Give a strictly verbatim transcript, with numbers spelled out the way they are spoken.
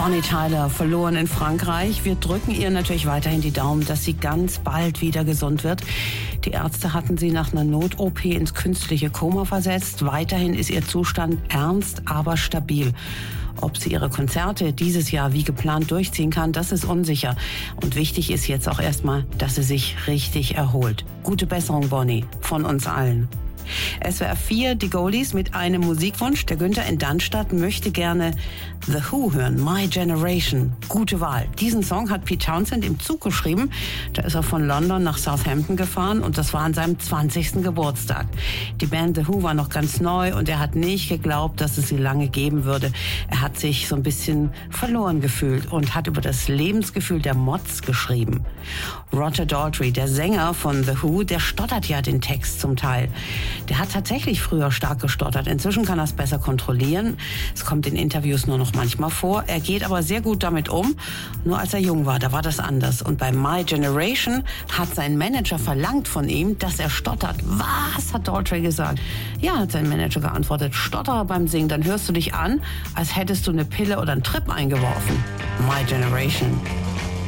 Bonnie Tyler verloren in Frankreich. Wir drücken ihr natürlich weiterhin die Daumen, dass sie ganz bald wieder gesund wird. Die Ärzte hatten sie nach einer Not-O P ins künstliche Koma versetzt. Weiterhin ist ihr Zustand ernst, aber stabil. Ob sie ihre Konzerte dieses Jahr wie geplant durchziehen kann, das ist unsicher. Und wichtig ist jetzt auch erstmal, dass sie sich richtig erholt. Gute Besserung, Bonnie, von uns allen. S W R vier, die Goldies mit einem Musikwunsch. Der Günther in Darmstadt möchte gerne The Who hören, My Generation. Gute Wahl. Diesen Song hat Pete Townshend im Zug geschrieben. Da ist er von London nach Southampton gefahren und das war an seinem zwanzigsten Geburtstag. Die Band The Who war noch ganz neu und er hat nicht geglaubt, dass es sie lange geben würde. Er hat sich so ein bisschen verloren gefühlt und hat über das Lebensgefühl der Mods geschrieben. Roger Daltrey, der Sänger von The Who, der stottert ja den Text zum Teil. Der hat tatsächlich früher stark gestottert. Inzwischen kann er es besser kontrollieren. Es kommt in Interviews nur noch manchmal vor. Er geht aber sehr gut damit um. Nur als er jung war, da war das anders. Und bei My Generation hat sein Manager verlangt von ihm, dass er stottert. Was, hat Daltrey gesagt. Ja, hat sein Manager geantwortet. Stotterer beim Singen, dann hörst du dich an, als hättest du eine Pille oder einen Trip eingeworfen. My Generation.